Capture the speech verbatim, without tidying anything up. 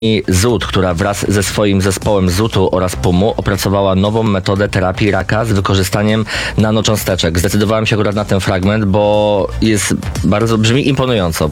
Zud, która wraz ze swoim zespołem Zutu oraz Pumu opracowała nową metodę terapii raka z wykorzystaniem nanocząsteczek. Zdecydowałem się akurat na ten fragment, bo jest bardzo, brzmi imponująco.